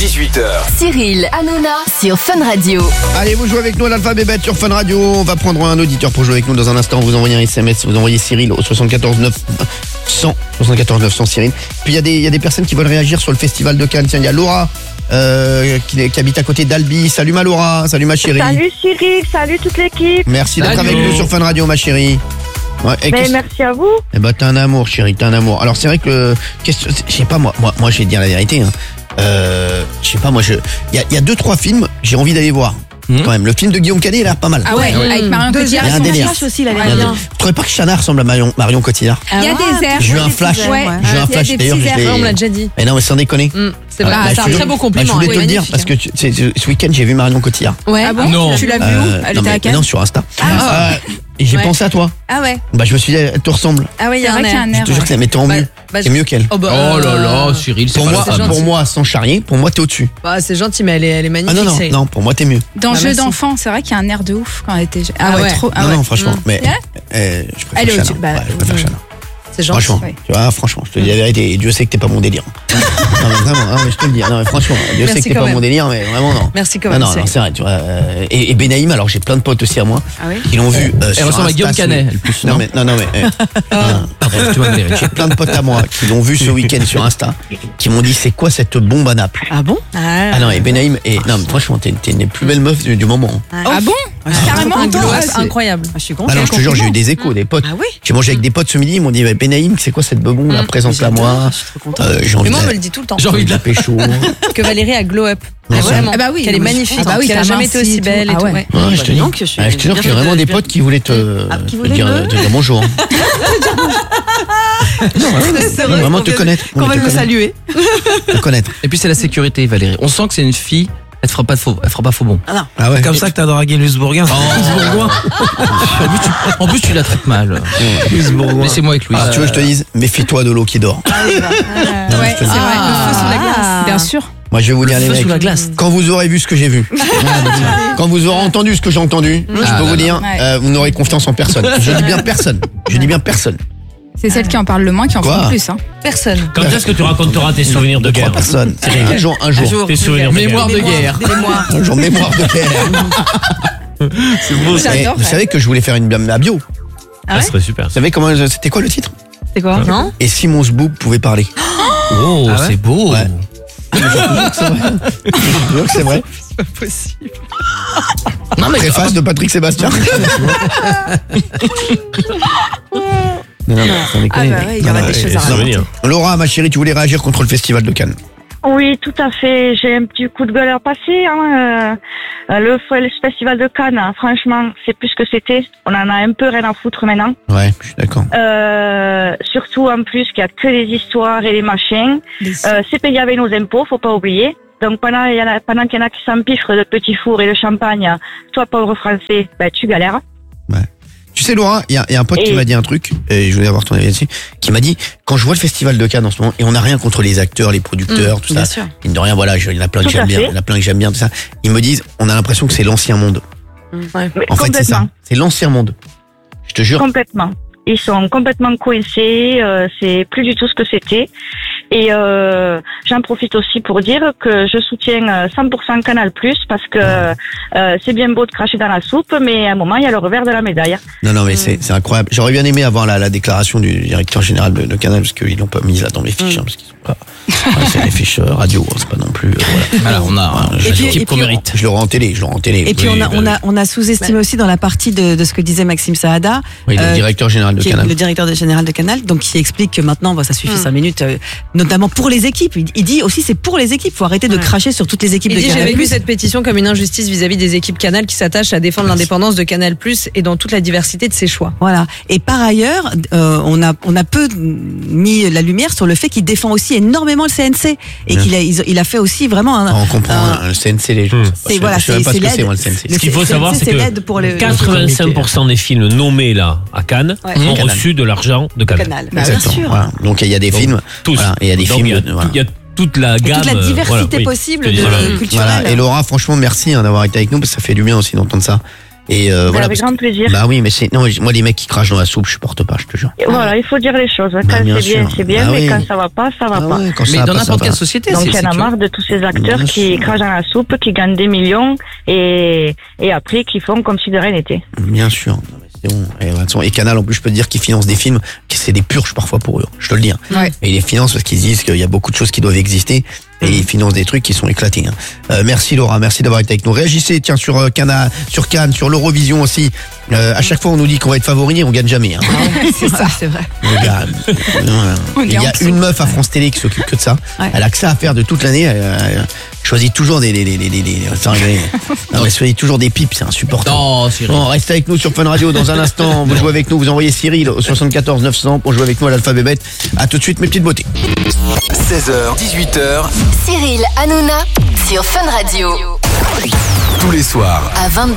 18h. Cyril Hanouna sur Fun Radio. Allez, vous jouez avec nous à l'alphabet bête sur Fun Radio. On va prendre un auditeur pour jouer avec nous dans un instant. Vous envoyez un SMS, vous envoyez Cyril au 74 900 Cyril. Puis il y a des personnes qui veulent réagir sur le festival de Cannes. Tiens, il y a Laura qui habite à côté d'Albi. Salut ma Laura, salut ma chérie. Salut Cyril, salut toute l'équipe. Merci d'être avec nous sur Fun Radio, ma chérie. Ouais, merci à vous. Eh ben t'es un amour, chérie, t'es un amour. Alors c'est vrai que je sais pas moi je vais te dire la vérité. Hein. Je sais pas moi il y a 2-3 films j'ai envie d'aller voir. Quand même, le film de Guillaume Canet il a l'air pas mal. Ah ouais, avec Marion Cotillard. Il y a un délire. Aussi, il a l'air bien. Tu trouvez pas que Chana ressemble à Marion Cotillard? Il y a des airs. J'ai eu un flash. J'ai eu un flash d'ailleurs. On me l'a déjà dit. Mais non mais sans déconner. C'est vrai, c'est un très beau compliment. Je voulais te le dire parce que ce week-end j'ai vu Marion Cotillard. Ouais. Ah bon? Non. Tu l'as vu où? Elle était à Cannes? Non, sur Insta. Et j'ai pensé à toi. Ah ouais. Bah je me suis dit, elle te ressemble. Ah ouais, il y a un air. Je te jure que ça m'était en mieux. C'est mieux qu'elle. Oh là là, Cyril, c'est pour moi, sans charrier, pour moi t'es au-dessus. Bah c'est gentil, mais elle est magnifique. Ah non, pour moi t'es mieux. Dans Jeu d'enfant, c'est vrai qu'il y a un air de ouf quand elle était jeune. Ah ouais. trop. Non, franchement, mais je préfère Chana. Je préfère Chana. C'est gentil. Franchement, tu vois, franchement, je te dis la vérité, et Dieu sait que t'es pas mon délire. Non mais vraiment, je te le dis. Non mais franchement, Dieu sait que t'es pas mon délire, mais vraiment non. Merci quand même. Non, c'est vrai, tu vois. Et Benaïm, alors j'ai plein de potes aussi à moi qui l'ont vu. Elle ressemble à Guillaume Canet. Non mais j'ai plein de potes à moi qui l'ont vu ce week-end sur Insta, qui m'ont dit c'est quoi cette bombe à Naples. Ah bon? Ah non et Benaïm non mais franchement t'es une des plus belles meufs du moment. Ah bon? Carrément, incroyable. Je suis contente. Alors je te jure j'ai eu des échos, des potes. Ah oui. J'ai mangé avec des potes ce midi, ils m'ont dit Benaïm c'est quoi cette bebon là, présente-la moi. Je suis trop contente. J'ai envie mais moi on me le dit tout le temps. J'ai envie de la pécho. Que Valérie a glow up. Vraiment. Ah bah oui, qu'elle est magnifique. Ah bah oui, qu'elle a jamais été aussi belle et tout. Ouais, je te dis. Je te jure qu'il y a vraiment des potes qui voulaient te dire bonjour. Non, vraiment te connaître. Qu'on va me saluer. Te connaître. Et puis c'est la sécurité, Valérie. On sent que c'est une fille. Elle fera pas de faux bons. Ah ouais. Comme ça que t'as dragué Luce Bourguin. En plus, tu la traites mal. Laissez-moi avec Louise. Tu veux que je te dise, méfie-toi de l'eau qui dort. Ouais, c'est vrai. Le feu sous la glace. Bien sûr. Moi je vais vous dire les mecs, quand vous aurez vu ce que j'ai vu, quand vous aurez entendu ce que j'ai entendu, je peux vous dire, vous n'aurez confiance en personne. Je dis bien personne. C'est celle qui en parle le moins qui en fait le plus. Personne. Quand est-ce que tu raconteras tes souvenirs de guerre? Personne. Un jour. Tes souvenirs de mémoire de guerre. Un jour mémoire de guerre. C'est beau ça. Vous savez que je voulais faire une bio. Ça serait super. Vous savez comment c'était quoi le titre? C'est quoi? Non? Et si mon zboob pouvait parler. Oh, c'est beau. Ouais. Je jure que c'est vrai. C'est pas possible. Non mais préface de Patrick Sébastien. Non, ça déconne. Il y aura des choses à raconter. Laura, ma chérie, tu voulais réagir contre le festival de Cannes? Oui, tout à fait. J'ai un petit coup de gueule à passer. Le festival de Cannes, franchement, c'est plus ce que c'était. On en a un peu rien à foutre maintenant. Ouais, je suis d'accord. Surtout en plus qu'il y a que des histoires et des machins. C'est payé avec nos impôts, faut pas oublier. Donc pendant qu'il y en a qui s'empiffrent de petits fours et de champagne, toi pauvre Français, tu galères. Ouais. Tu sais Laura, il y a un pote qui m'a dit un truc, et je voulais avoir ton avis là-dessus, qui m'a dit, quand je vois le festival de Cannes en ce moment, et on n'a rien contre les acteurs, les producteurs, tout ça, mine de rien, voilà, il y en a plein que j'aime bien, tout ça, ils me disent, on a l'impression que c'est l'ancien monde. En fait c'est ça, c'est l'ancien monde. Je te jure. Complètement. Ils sont complètement coincés, c'est plus du tout ce que c'était. Et j'en profite aussi pour dire que je soutiens 100% Canal+, parce que c'est bien beau de cracher dans la soupe, mais à un moment, il y a le revers de la médaille. Non, mais c'est incroyable. J'aurais bien aimé avoir la déclaration du directeur général de Canal, parce qu'ils l'ont pas mise là dans mes fiches, parce qu'ils sont pas... c'est les fiches radio, c'est pas non plus... Voilà, on a l'équipe qu'on mérite. Je l'aurai en télé. Et puis on a sous-estimé aussi dans la partie de ce que disait Maxime Saada. Oui, le directeur général de Canal. Le directeur général de Canal, donc qui explique que maintenant, ça suffit 5 minutes, notamment pour les équipes. Il dit aussi c'est pour les équipes, faut arrêter de cracher sur toutes les équipes de Canal+. J'ai vécu cette pétition comme une injustice vis-à-vis des équipes Canal qui s'attachent à défendre l'indépendance de Canal+ et dans toute la diversité de ses choix. Voilà. Et par ailleurs, on a peu mis la lumière sur le fait qu'il défend aussi énormément le CNC et qu'il a fait aussi vraiment on comprend le CNC les gens. C'est voilà, c'est l'aide. Ce qu'il faut savoir c'est que 85% des films nommés là à Cannes ont reçu de l'argent de Canal. Bien sûr. Voilà. Donc il y a des films, tous. Il y a des films. Il y a toute la gamme. Toute la diversité possible culturelle. Voilà. Et Laura, franchement, merci d'avoir été avec nous parce que ça fait du bien aussi d'entendre ça. Et voilà. Avec grand plaisir. Bah oui, mais moi les mecs qui crachent dans la soupe, je supporte pas, je te jure. Et voilà, il faut dire les choses. Quand c'est bien, mais quand ça va pas, ça va pas. Mais dans n'importe quelle société, donc il y en a marre de tous ces acteurs qui crachent dans la soupe, qui gagnent des millions et après qui font comme si de rien n'était. Bien sûr. Bon. Et Canal, en plus, je peux te dire qu'ils financent des films, c'est des purges parfois pour eux, je te le dis. Ouais. Et ils les financent parce qu'ils disent qu'il y a beaucoup de choses qui doivent exister et ils financent des trucs qui sont éclatés. Merci Laura, merci d'avoir été avec nous. Réagissez, tiens, sur Cannes, sur l'Eurovision aussi. À chaque fois, on nous dit qu'on va être favori, on gagne jamais. C'est ça, c'est vrai. Il y a une meuf à France Télé qui s'occupe que de ça. Ouais. Elle a que ça à faire de toute l'année. Choisit toujours choisit toujours des pipes, c'est insupportable. Oh, bon, restez avec nous sur Fun Radio dans un instant. Vous jouez avec nous, vous envoyez Cyril au 74 900 pour jouer avec nous à l'alphabet bête. À tout de suite, mes petites beautés. 16h, 18h. Cyril Hanouna sur Fun Radio. Tous les soirs. À 22h.